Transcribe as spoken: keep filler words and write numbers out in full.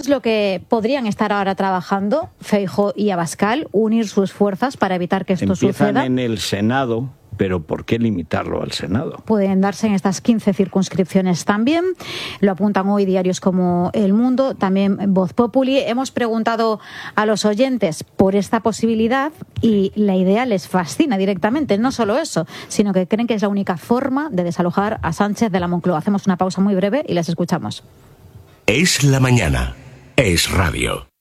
es lo que podrían estar ahora trabajando Feijóo y Abascal, unir sus fuerzas para evitar que esto Empiezan suceda. en el Senado, pero ¿por qué limitarlo al Senado? Pueden darse en estas quince circunscripciones también. Lo apuntan hoy diarios como El Mundo, también Voz Populi. Hemos preguntado a los oyentes por esta posibilidad y la idea les fascina directamente. No solo eso, sino que creen que es la única forma de desalojar a Sánchez de la Moncloa. Hacemos una pausa muy breve y les escuchamos. Es la mañana. Es radio.